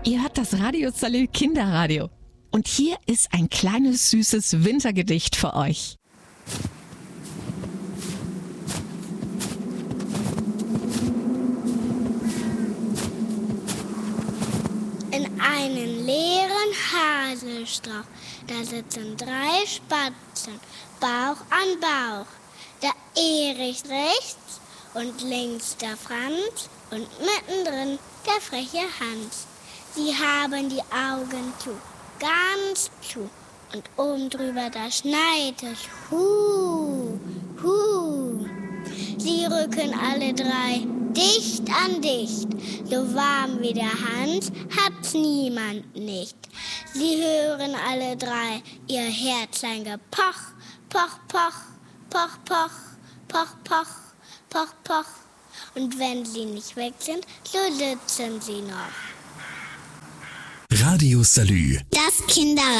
Ihr hört das Radio Salü Kinderradio. Und hier ist ein kleines, süßes Wintergedicht für euch. In einem leeren Haselstrauch, da sitzen 3 Spatzen, Bauch an Bauch. Der Erich rechts und links der Franz und mittendrin der freche Hans. Sie haben die Augen zu, ganz zu, und oben drüber da schneit es, hu, hu. Sie rücken alle 3 dicht an dicht, so warm wie der Hans hat's niemand nicht. Sie hören alle 3 ihr Herzlein gepoch, poch, poch, poch, poch, poch, poch, poch, poch. Und wenn sie nicht weg sind, so sitzen sie noch. Radio Salü. Das Kinder